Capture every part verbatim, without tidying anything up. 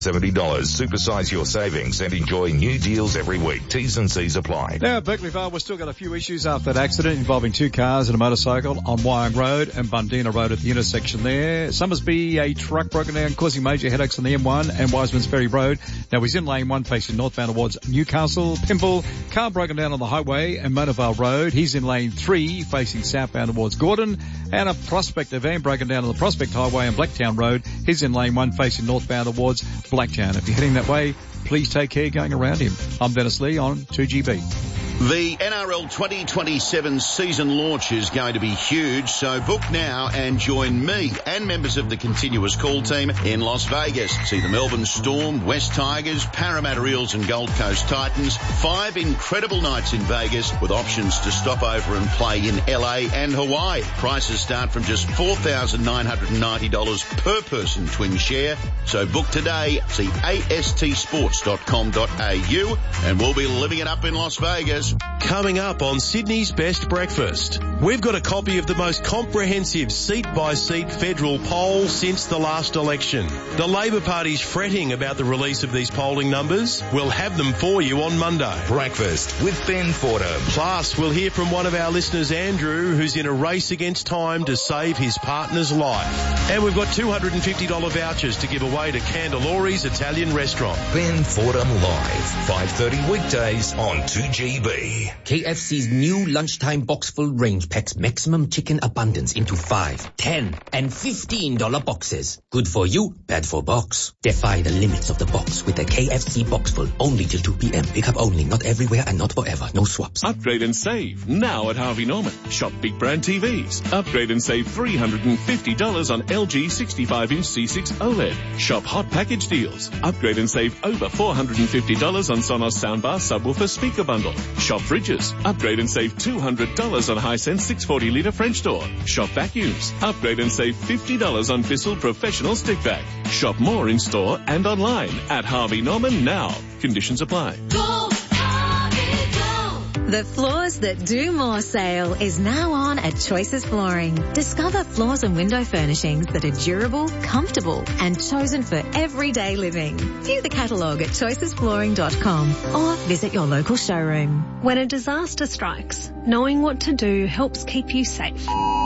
seventy dollars. Supersize your savings and enjoy new deals every week. T's and C's apply. Now at Berkeley Vale, we've still got a few issues after that accident involving two cars and a motorcycle on Wyong Road and Bundina Road at the intersection there. Summersby, a truck broken down, causing major headaches on the M one and Wiseman's Ferry Road. Now he's in lane one facing northbound towards Newcastle. Pimble, car broken down on the highway and Monavale Road. He's in lane three facing southbound towards Gordon. And a Prospect, a van broken down on the Prospect Highway and Blacktown Road. He's in lane one facing northbound towards Blacktown. If you're heading that way, please take care going around him. I'm Dennis Lee on two G B. The N R L twenty twenty-seven season launch is going to be huge, so book now and join me and members of the continuous call team in Las Vegas. See the Melbourne Storm, West Tigers, Parramatta Eels and Gold Coast Titans. Five incredible nights in Vegas with options to stop over and play in L A and Hawaii. Prices start from just four thousand nine hundred ninety dollars per person twin share. So book today. See A S T sports dot com dot A U and we'll be living it up in Las Vegas. Coming up on Sydney's Best Breakfast, we've got a copy of the most comprehensive seat-by-seat federal poll since the last election. The Labor Party's fretting about the release of these polling numbers. We'll have them for you on Monday. Breakfast with Ben Fordham. Plus, we'll hear from one of our listeners, Andrew, who's in a race against time to save his partner's life. And we've got two hundred fifty dollars vouchers to give away to Candelori's Italian Restaurant. Ben Fordham Live, five thirty weekdays on two G B. K F C's new lunchtime box full range packs maximum chicken abundance into five, ten, and fifteen dollar boxes. Good for you, bad for box. Defy the limits of the box with the K F C box full only till two p.m. Pickup only, not everywhere and not forever. No swaps. Upgrade and save now at Harvey Norman. Shop big brand T Vs. Upgrade and save three hundred fifty dollars on L G sixty-five inch C six OLED. Shop hot package deals. Upgrade and save over four hundred fifty dollars on Sonos soundbar subwoofer speaker bundle. Shop fridges. Upgrade and save two hundred dollars on Hisense six hundred forty litre French door. Shop vacuums. Upgrade and save fifty dollars on Bissell Professional Stick Vac. Shop more in store and online at Harvey Norman now. Conditions apply. Go, Harvey, go. The Floors That Do More sale is now on at Choices Flooring. Discover floors and window furnishings that are durable, comfortable, and chosen for everyday living. View the catalogue at choices flooring dot com or visit your local showroom. When a disaster strikes, knowing what to do helps keep you safe.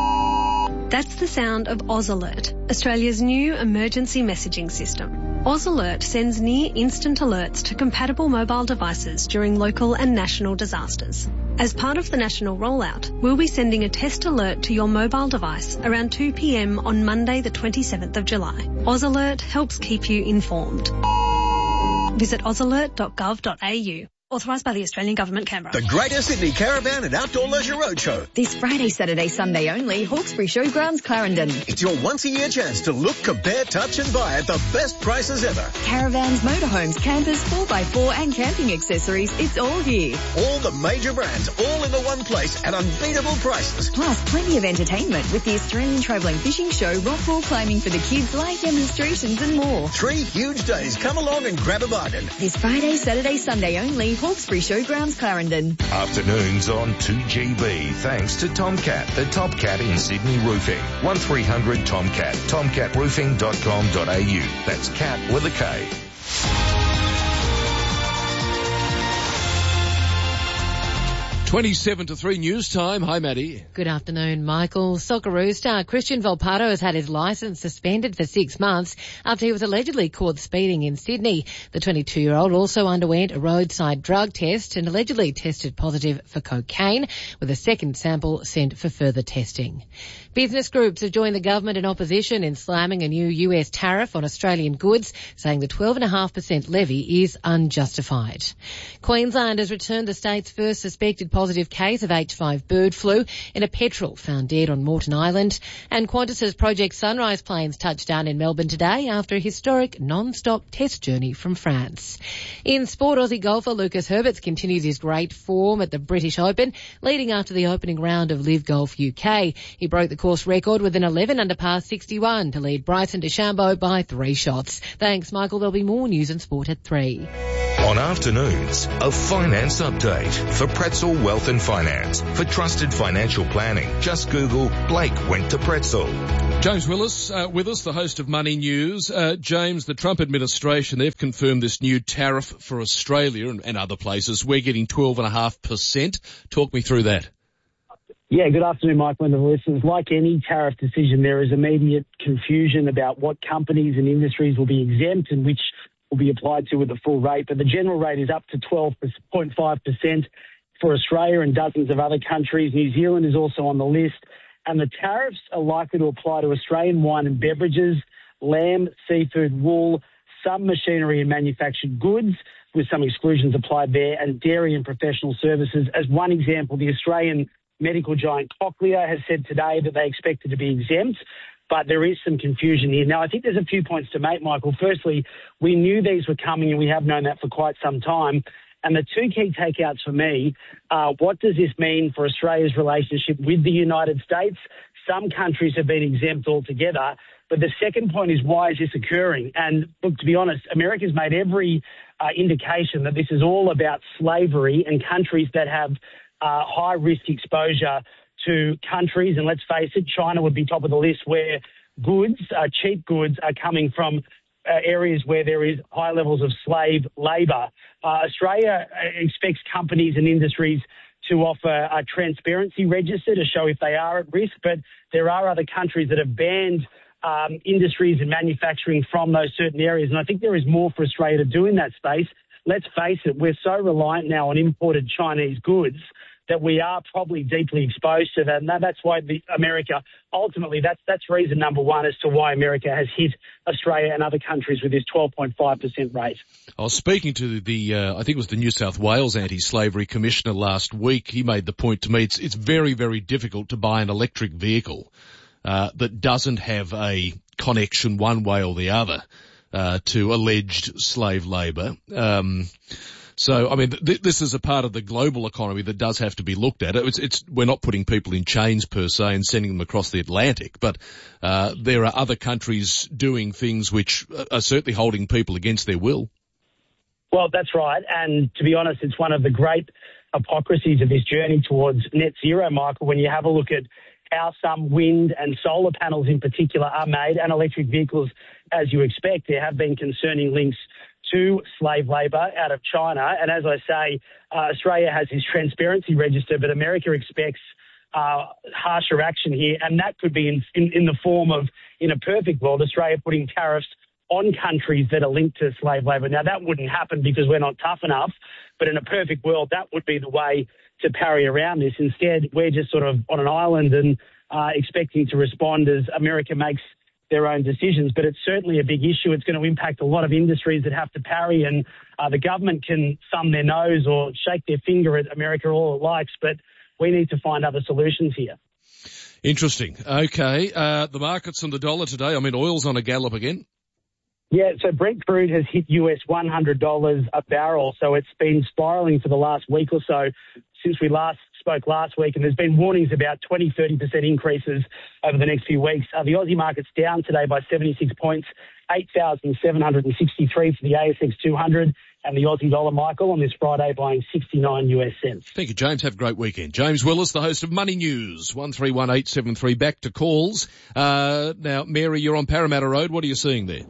That's the sound of AusAlert, Australia's new emergency messaging system. AusAlert sends near-instant alerts to compatible mobile devices during local and national disasters. As part of the national rollout, we'll be sending a test alert to your mobile device around two p.m. on Monday the twenty-seventh of July. AusAlert helps keep you informed. Visit aus alert dot gov dot a u. Authorised by the Australian Government, Canberra. The Greater Sydney Caravan and Outdoor Leisure Roadshow. This Friday, Saturday, Sunday only, Hawkesbury Showgrounds, Clarendon. It's your once-a-year chance to look, compare, touch and buy at the best prices ever. Caravans, motorhomes, campers, four by four and camping accessories, it's all here. All the major brands, all in the one place at unbeatable prices. Plus, plenty of entertainment with the Australian Travelling Fishing Show, rock wall climbing for the kids, light demonstrations and more. Three huge days. Come along and grab a bargain. This Friday, Saturday, Sunday only, Hawkesbury Showgrounds, Clarendon. Afternoons on two G B, thanks to Tomcat, the top cat in Sydney roofing. one three hundred Tomcat, tomcat roofing dot com dot a u. That's cat with a K. twenty-seven to three news time. Hi, Maddie. Good afternoon, Michael. Socceroo star Christian Volpato has had his licence suspended for six months after he was allegedly caught speeding in Sydney. The twenty-two-year-old also underwent a roadside drug test and allegedly tested positive for cocaine, with a second sample sent for further testing. Business groups have joined the government in opposition in slamming a new U S tariff on Australian goods, saying the twelve point five percent levy is unjustified. Queensland has returned the state's first suspected positive case of H five bird flu in a petrel found dead on Moreton Island. And Qantas's Project Sunrise planes touched down in Melbourne today after a historic non-stop test journey from France. In sport, Aussie golfer Lucas Herbert continues his great form at the British Open, leading after the opening round of Live Golf U K. He broke the course record with an eleven under par sixty-one to lead Bryson DeChambeau by three shots. Thanks, Michael. There'll be more news and sport at three. On afternoons, a finance update for Pretzel Wealth and Finance. For trusted financial planning, just Google Blake went to Pretzel. James Willis uh, with us, the host of Money News. Uh, James, the Trump administration, they've confirmed this new tariff for Australia and, and other places. We're getting twelve point five percent. Talk me through that. Yeah, good afternoon, Michael and the listeners. Like any tariff decision, there is immediate confusion about what companies and industries will be exempt and which will be applied to with the full rate. But the general rate is up to twelve point five percent for Australia and dozens of other countries. New Zealand is also on the list. And the tariffs are likely to apply to Australian wine and beverages, lamb, seafood, wool, some machinery and manufactured goods, with some exclusions applied there, and dairy and professional services. As one example, the Australian medical giant Cochlear has said today that they expect it to be exempt, but there is some confusion here. Now, I think there's a few points to make, Michael. Firstly, we knew these were coming, and we have known that for quite some time. And the two key takeouts for me are, what does this mean for Australia's relationship with the United States? Some countries have been exempt altogether. But the second point is, why is this occurring? And look, to be honest, America's made every uh, indication that this is all about slavery and countries that have uh, high risk exposure to countries. And let's face it, China would be top of the list, where goods, uh, cheap goods, are coming from Uh, areas where there is high levels of slave labour. Uh, Australia expects companies and industries to offer a transparency register to show if they are at risk, but there are other countries that have banned um, industries and manufacturing from those certain areas, and I think there is more for Australia to do in that space. Let's face it, we're so reliant now on imported Chinese goods that we are probably deeply exposed to that. And that's why the America, ultimately, that's that's reason number one as to why America has hit Australia and other countries with this twelve point five percent rate. I was speaking to the, uh, I think it was the New South Wales Anti-Slavery Commissioner last week. He made the point to me, it's, it's very, very difficult to buy an electric vehicle uh, that doesn't have a connection one way or the other uh, to alleged slave labour. Um So, I mean, th- this is a part of the global economy that does have to be looked at. It's, it's, we're not putting people in chains per se and sending them across the Atlantic, but uh, there are other countries doing things which are certainly holding people against their will. Well, that's right. And to be honest, it's one of the great hypocrisies of this journey towards net zero, Michael, when you have a look at how some wind and solar panels in particular are made, and electric vehicles, as you expect. There have been concerning links to slave labour out of China. And as I say, uh, Australia has this transparency register, but America expects uh, harsher action here. And that could be in, in, in the form of, in a perfect world, Australia putting tariffs on countries that are linked to slave labour. Now, that wouldn't happen because we're not tough enough, but in a perfect world, that would be the way to parry around this. Instead, we're just sort of on an island and uh, expecting to respond as America makes their own decisions. But it's certainly a big issue. It's going to impact a lot of industries that have to parry, and uh, the government can thumb their nose or shake their finger at America all it likes, but we need to find other solutions here. Interesting. Okay. Uh, the markets and the dollar today, I mean, oil's on a gallop again. Yeah, so Brent crude has hit U S one hundred dollars a barrel, so it's been spiralling for the last week or so since we last spoke last week, and there's been warnings about twenty, thirty percent increases over the next few weeks. Uh, the Aussie market's down today by seventy-six points, eight thousand seven hundred sixty-three for the A S X two hundred, and the Aussie dollar, Michael, on this Friday buying sixty-nine U S cents. Thank you, James. Have a great weekend. James Willis, the host of Money News, one three one eight seven three. Back to calls. Uh, now, Mary, you're on Parramatta Road. What are you seeing there?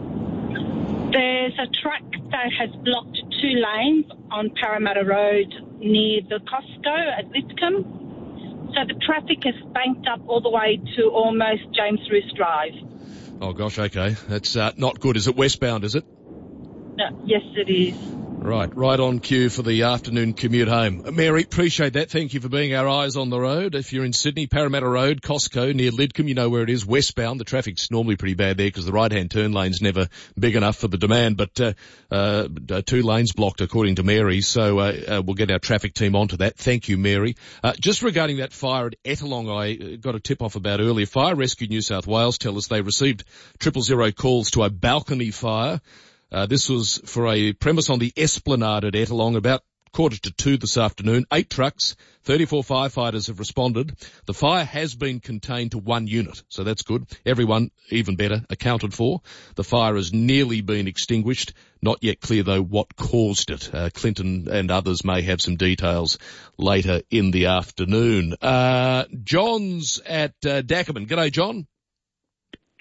There's a truck that has blocked two lanes on Parramatta Road near the Costco at Lithcombe. So the traffic has banked up all the way to almost James Roos Drive. Oh, gosh, okay. That's uh, not good. Is it westbound, is it? No, yes, it is. Right, right on cue for the afternoon commute home. Mary, appreciate that. Thank you for being our eyes on the road. If you're in Sydney, Parramatta Road, Costco, near Lidcombe, you know where it is, westbound. The traffic's normally pretty bad there because the right-hand turn lane's never big enough for the demand, but uh, uh, two lanes blocked, according to Mary, so uh, uh, we'll get our traffic team onto that. Thank you, Mary. Uh, just regarding that fire at Ettalong, I got a tip-off about earlier. Fire Rescue New South Wales tell us they received triple zero calls to a balcony fire. Uh, this was for a premise on the Esplanade at Ettalong about quarter to two this afternoon. Eight trucks, thirty-four firefighters have responded. The fire has been contained to one unit, so that's good. Everyone, even better, accounted for. The fire has nearly been extinguished. Not yet clear, though, what caused it. Uh, Clinton and others may have some details later in the afternoon. Uh, John's at uh, Dackerman. G'day, John.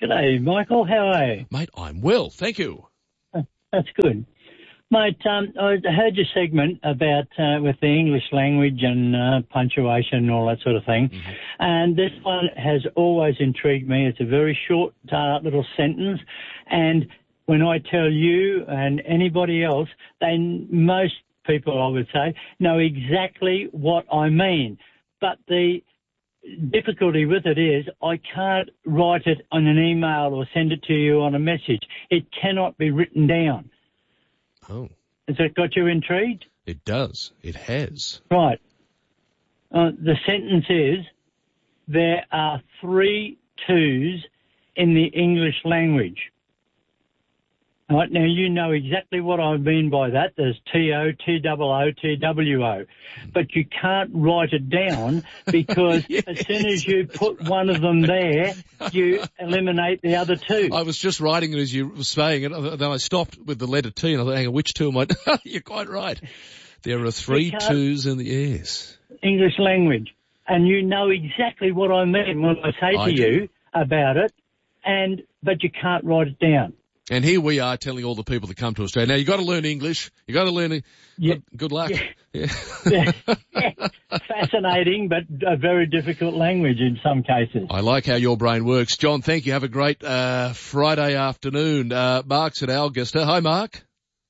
G'day, Michael. How are you? Mate, I'm well, thank you. That's good. Mate, um, I heard your segment about uh, with the English language and uh, punctuation and all that sort of thing. Mm-hmm. And this one has always intrigued me. It's a very short uh, little sentence. And when I tell you and anybody else, they most people, I would say, know exactly what I mean. But the difficulty with it is I can't write it on an email or send it to you on a message. It cannot be written down. Oh. Has that got you intrigued? It does. It has. Right. Uh, the sentence is, there are three twos in the English language. Right, now you know exactly what I mean by that. There's T O, T O O, T W O. But you can't write it down because yes. as soon as you put one of them there, you eliminate the other two. I was just writing it as you were saying it, and then I stopped with the letter T and I thought, hang on, which two am I? You're quite right. There are three twos in the yes. English language. And you know exactly what I mean when I say I to do. you about it, and but you can't write it down. And here we are telling all the people that come to Australia, now you've got to learn English, you've got to learn, yeah. good, good luck. Yeah. Yeah. Yeah. Fascinating, but a very difficult language in some cases. I like how your brain works. John, thank you. Have a great uh, Friday afternoon. Uh, Mark's at Algester. Hi, Mark.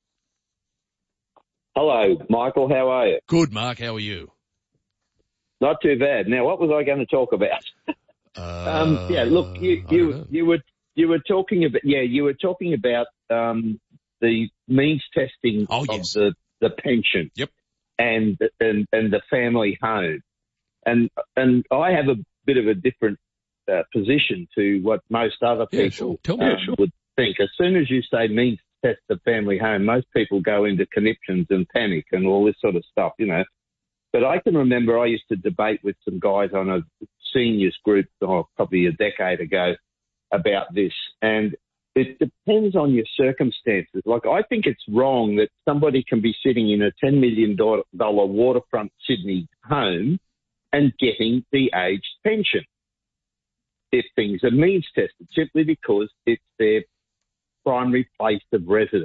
Hello, Michael. How are you? Good, Mark. How are you? Not too bad. Now, what was I going to talk about? Uh, um, yeah, look, you you, you were you were talking about yeah you were talking about um, the means testing oh, of yes. the, the pension. Yep. And and and the family home, and and I have a bit of a different uh, position to what most other people yeah, sure. Tell me. um, Yeah, sure. would think. As soon as you say means test the family home, most people go into conniptions and panic and all this sort of stuff, you know. But I can remember I used to debate with some guys on a seniors group, oh, probably a decade ago, about this, and it depends on your circumstances. Like, I think it's wrong that somebody can be sitting in a ten million dollars waterfront Sydney home and getting the aged pension if things are means tested, simply because it's their primary place of residence.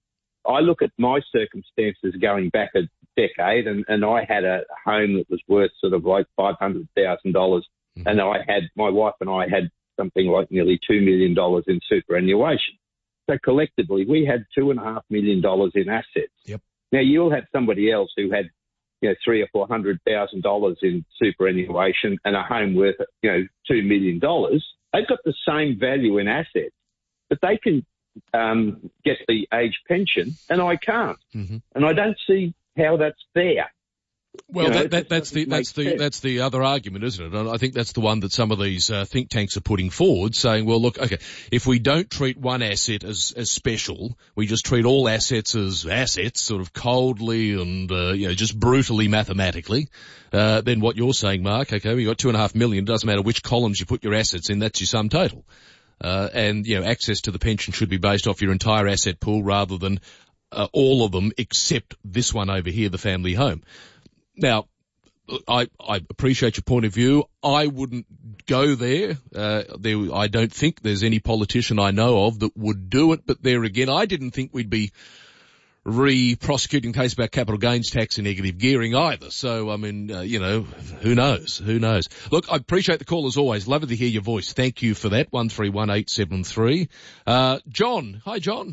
I look at my circumstances going back a decade, and, and I had a home that was worth sort of like five hundred thousand dollars, mm-hmm. and I had, my wife and I had something like nearly two million dollars in superannuation. So collectively, we had two and a half million dollars in assets. Yep. Now, you'll have somebody else who had, you know, three or four hundred thousand dollars in superannuation and a home worth, you know, two million dollars. They've got the same value in assets, but they can um, get the age pension, and I can't. Mm-hmm. And I don't see how that's fair. Well, you know, that, that, that's the that's the sense. that's the other argument, isn't it? And I think that's the one that some of these uh, think tanks are putting forward, saying, well, look, okay, if we don't treat one asset as as special, we just treat all assets as assets, sort of coldly and uh, you know just brutally mathematically, uh, then what you're saying, Mark, okay, we got two and a half million. Doesn't matter which columns you put your assets in, that's your sum total. Uh, and you know, access to the pension should be based off your entire asset pool rather than uh, all of them except this one over here, the family home. Now, I, I appreciate your point of view. I wouldn't go there. Uh, there. I don't think there's any politician I know of that would do it. But there again, I didn't think we'd be re-prosecuting case about capital gains tax and negative gearing either. So, I mean, uh, you know, who knows? Who knows? Look, I appreciate the call as always. Love to hear your voice. Thank you for that. one three one eight seven three. Uh, John. Hi, John.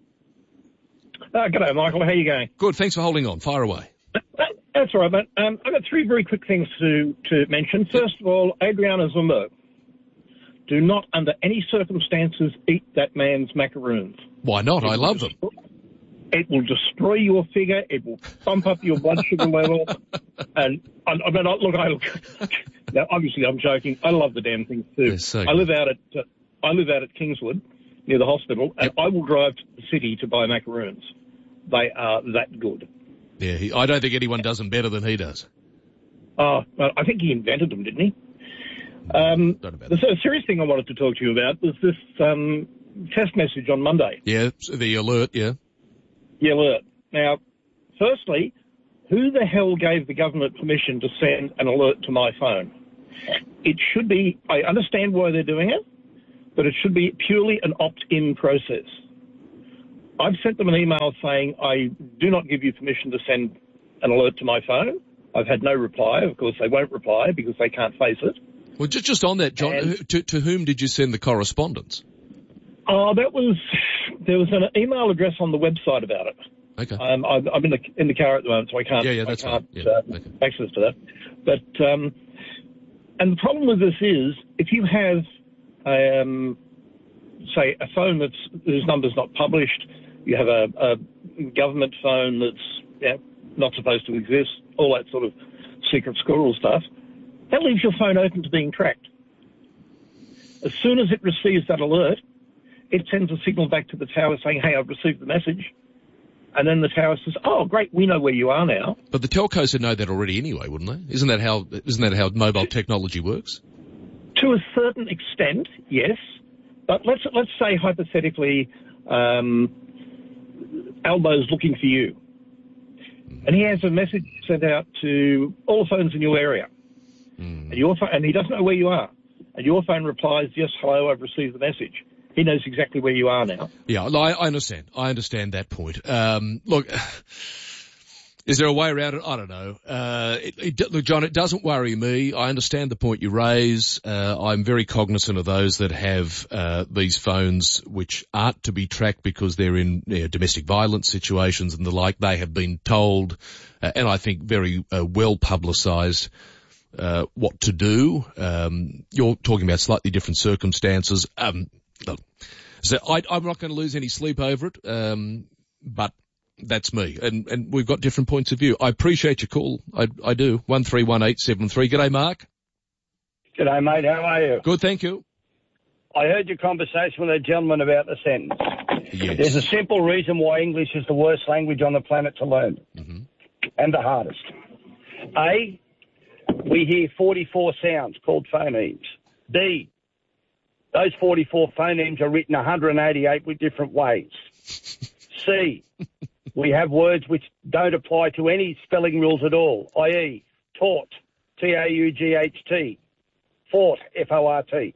Uh, g'day, Michael. How you going? Good. Thanks for holding on. Fire away. That's all right, mate. Um, I've got three very quick things to, to mention. First of all, Adriana Zumbo. Do not, under any circumstances, eat that man's macaroons. Why not? I love them. It will destroy your figure. It will bump up your blood sugar level. And, I, I mean, look, I look. Now, obviously, I'm joking. I love the damn things too. So I live out at uh, I live out at Kingswood near the hospital, and yep. I will drive to the city to buy macaroons. They are that good. Yeah, he, I don't think anyone does them better than he does. Oh, well, I think he invented them, didn't he? Um, the serious thing I wanted to talk to you about was this um, test message on Monday. Yeah, the alert, yeah. The alert. Now, firstly, who the hell gave the government permission to send an alert to my phone? It should be, I understand why they're doing it, but it should be purely an opt-in process. I've sent them an email saying I do not give you permission to send an alert to my phone. I've had no reply. Of course, they won't reply because they can't face it. Well, just, just on that, John, and, to, to whom did you send the correspondence? Oh, uh, that was, there was an email address on the website about it. Okay. Um, I'm, I'm in the in the car at the moment, so I can't, yeah, yeah, that's I can't yeah, uh, okay. access to that. But, um, and the problem with this is, if you have, um, say, a phone that's, whose number's not published, you have a, a government phone that's yeah, not supposed to exist, all that sort of secret squirrel stuff, that leaves your phone open to being tracked. As soon as it receives that alert, it sends a signal back to the tower saying, hey, I've received the message. And then the tower says, oh, great, we know where you are now. But the telcos would know that already anyway, wouldn't they? Isn't that how, isn't that how mobile technology works? To a certain extent, yes. But let's, let's say hypothetically, um, Albo's looking for you. And he has a message sent out to all the phones in your area. Mm. And your phone, and he doesn't know where you are. And your phone replies, yes, hello, I've received the message. He knows exactly where you are now. Yeah, I, I understand. I understand that point. Um, look, is there a way around it? I don't know. Uh, it, it, look, John, it doesn't worry me. I understand the point you raise. Uh, I'm very cognizant of those that have uh, these phones which aren't to be tracked because they're in you know, domestic violence situations and the like. They have been told, uh, and I think very uh, well publicised, uh, what to do. Um, you're talking about slightly different circumstances. Um, Look, so I, I'm not going to lose any sleep over it, um, but that's me, and, and we've got different points of view. I appreciate your call. I, I do. One three one eight seven three. G'day, Mark. G'day, mate. How are you? Good, thank you. I heard your conversation with a gentleman about the sentence. Yes. There's a simple reason why English is the worst language on the planet to learn, mm-hmm. and the hardest. A, we hear forty-four sounds called phonemes. B, those forty-four phonemes are written one hundred eighty-eight with different ways. C, we have words which don't apply to any spelling rules at all, that is taught, T A U G H T, fought, F O R T.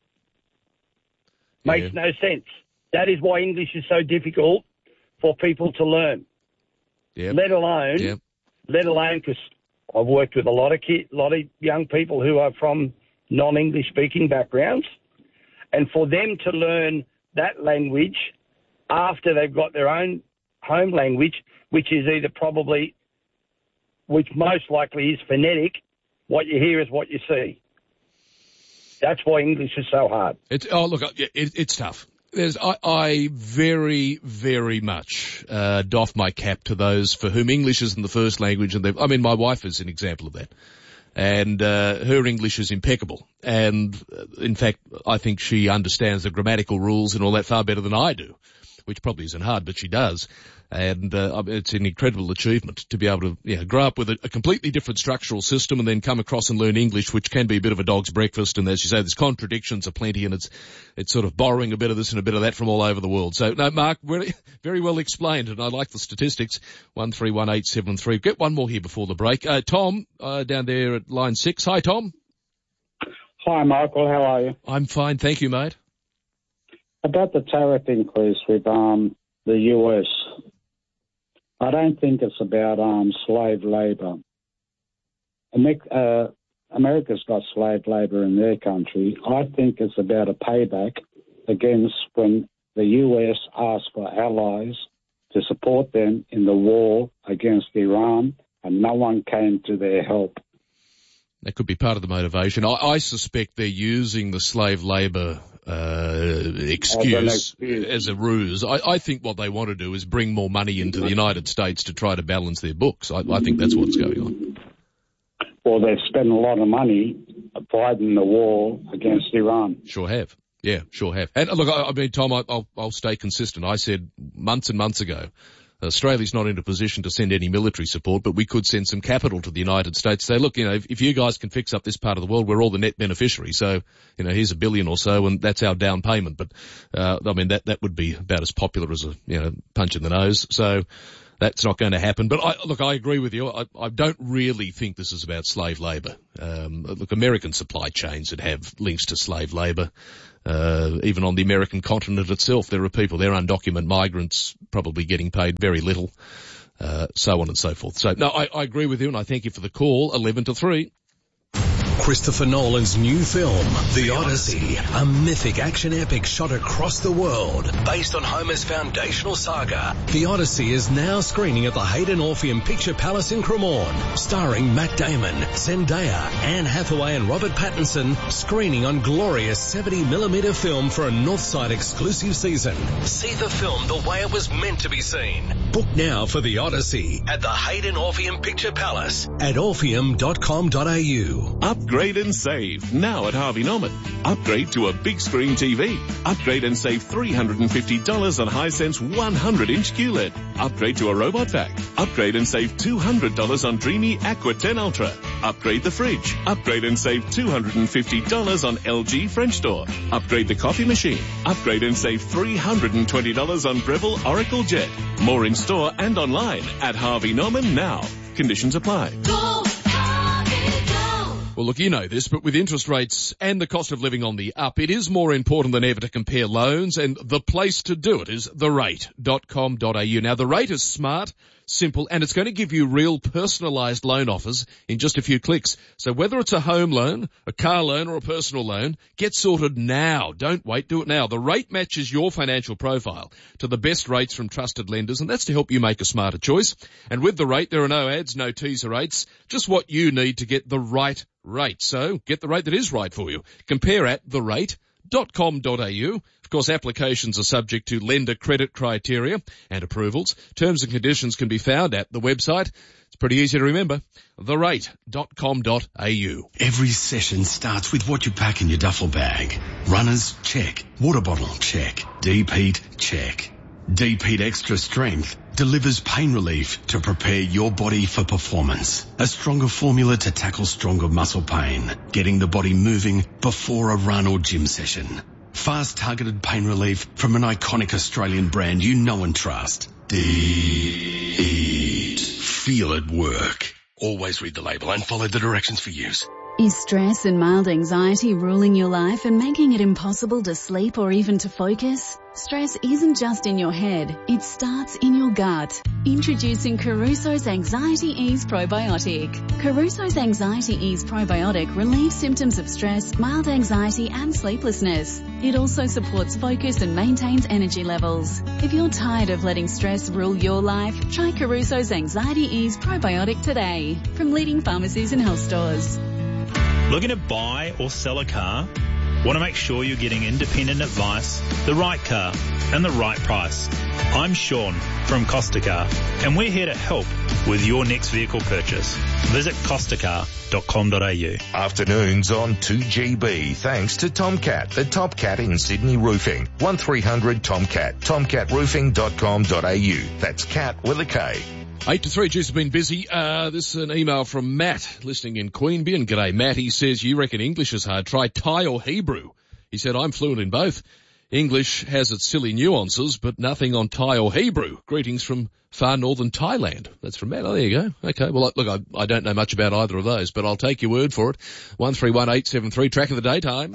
Makes yeah. no sense. That is why English is so difficult for people to learn. Yep. Let alone, yep. let alone, because I've worked with a lot of kids, a lot of young people who are from non-English speaking backgrounds. And for them to learn that language after they've got their own home language, which is either probably, which most likely is phonetic, what you hear is what you see. That's why English is so hard. It's, oh, look, it, it's tough. There's, I, I very, very much uh, doff my cap to those for whom English isn't the first language. And I mean, my wife is an example of that. And uh, her English is impeccable. And, uh, in fact, I think she understands the grammatical rules and all that far better than I do, which probably isn't hard, but she does. And uh, it's an incredible achievement to be able to you know, grow up with a, a completely different structural system and then come across and learn English, which can be a bit of a dog's breakfast. And as you say, there's contradictions aplenty, and it's it's sort of borrowing a bit of this and a bit of that from all over the world. So, no, Mark, very, very well explained, and I like the statistics. one three one eight seven three. Get one more here before the break. Uh, Tom, uh, down there at line six. Hi, Tom. Hi, Michael. How are you? I'm fine, thank you, mate. About the tariff increase with um the U S, I don't think it's about um slave labour. Uh, America's got slave labour in their country. I think it's about a payback against when the U S asked for allies to support them in the war against Iran, and no one came to their help. That could be part of the motivation. I, I suspect they're using the slave labour uh, excuse as a ruse. I, I think what they want to do is bring more money into the United States to try to balance their books. I, I think that's what's going on. Well, they've spent a lot of money fighting the war against Iran. Sure have. Yeah, sure have. And look, I, I mean, Tom, I, I'll, I'll stay consistent. I said months and months ago, Australia's not in a position to send any military support, but we could send some capital to the United States. Say, look, you know, if, if you guys can fix up this part of the world, we're all the net beneficiary. So, you know, here's a billion or so, and that's our down payment. But, uh, I mean, that, that would be about as popular as a, you know, punch in the nose. So that's not going to happen. But I, look, I agree with you. I, I don't really think this is about slave labour. Um, look, American supply chains that have links to slave labour. Uh, even on the American continent itself, there are people, they're undocumented migrants, probably getting paid very little, uh, so on and so forth. So, no, I, I agree with you, and I thank you for the call, eleven to three. Christopher Nolan's new film, The Odyssey, a mythic action epic shot across the world, based on Homer's foundational saga. The Odyssey is now screening at the Hayden Orpheum Picture Palace in Cremorne, starring Matt Damon, Zendaya, Anne Hathaway and Robert Pattinson, screening on glorious seventy millimeter film for a Northside exclusive season. See the film the way it was meant to be seen. Book now for The Odyssey at the Hayden Orpheum Picture Palace at orpheum dot com dot a u. Upgrade and save now at Harvey Norman. Upgrade to a big screen T V. Upgrade and save three hundred fifty dollars on Hisense one hundred inch Q L E D. Upgrade to a robot vac. Upgrade and save two hundred dollars on Dreamy Aqua ten Ultra. Upgrade the fridge. Upgrade and save two hundred fifty dollars on L G French door. Upgrade the coffee machine. Upgrade and save three hundred twenty dollars on Breville Oracle Jet. More in store and online at Harvey Norman now. Conditions apply. Go! Well, look, you know this, but with interest rates and the cost of living on the up, it is more important than ever to compare loans, and the place to do it is the rate dot com dot a u. Now, The Rate is smart, simple, and it's going to give you real personalised loan offers in just a few clicks. So whether it's a home loan, a car loan, or a personal loan, get sorted now. Don't wait, do it now. The Rate matches your financial profile to the best rates from trusted lenders, and that's to help you make a smarter choice. And with The Rate, there are no ads, no teaser rates, just what you need to get the right rate. So get the rate that is right for you. Compare at the rate dot com dot a u. Of course, applications are subject to lender credit criteria and approvals. Terms and conditions can be found at the website. It's pretty easy to remember, the rate dot com dot a u. Every session starts with what you pack in your duffel bag. Runners, check. Water bottle, check. Deep heat, check. Deep Heat Extra Strength delivers pain relief to prepare your body for performance. A stronger formula to tackle stronger muscle pain, getting the body moving before a run or gym session. Fast targeted pain relief from an iconic Australian brand you know and trust. Deep Heat. Feel it work. Always read the label and follow the directions for use. Is stress and mild anxiety ruling your life and making it impossible to sleep or even to focus? Stress isn't just in your head, it starts in your gut. Introducing Caruso's Anxiety Ease Probiotic. Caruso's Anxiety Ease Probiotic relieves symptoms of stress, mild anxiety and sleeplessness. It also supports focus and maintains energy levels. If you're tired of letting stress rule your life, try Caruso's Anxiety Ease Probiotic today from leading pharmacies and health stores. Looking to buy or sell a car? Want to make sure you're getting independent advice, the right car, and the right price? I'm Sean from Costa Car, and we're here to help with your next vehicle purchase. Visit costa car dot com dot a u. Afternoons on two G B, thanks to Tomcat, the top cat in Sydney Roofing. one three hundred Tomcat, tomcat roofing dot com dot a u. That's cat with a K. Eight to three, Juice has been busy. Uh, this is an email from Matt, listening in Queanbeyan. G'day, Matt. He says, you reckon English is hard. Try Thai or Hebrew. He said, I'm fluent in both. English has its silly nuances, but nothing on Thai or Hebrew. Greetings from far northern Thailand. That's from Matt. Oh, there you go. Okay. Well, look, I, I don't know much about either of those, but I'll take your word for it. one three one eight seven three, track of the daytime.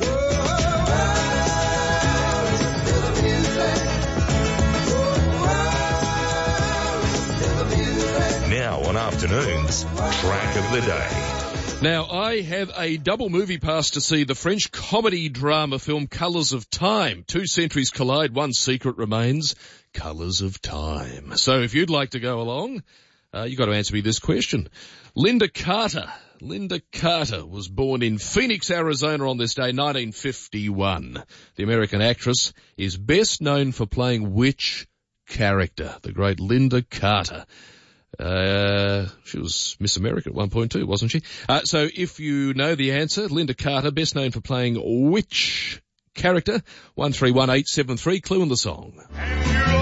On afternoons, track of the day. Now, I have a double movie pass to see the French comedy drama film Colours of Time. Two centuries collide, one secret remains. Colours of Time. So if you'd like to go along, uh, you've got to answer me this question. Linda Carter. Linda Carter was born in Phoenix, Arizona on this day, nineteen fifty-one. The American actress is best known for playing which character? The great Linda Carter. Uh, she was Miss America at one point too, wasn't she? Uh, so if you know the answer, Linda Carter, best known for playing which character? one three one eight seven three, clue in the song.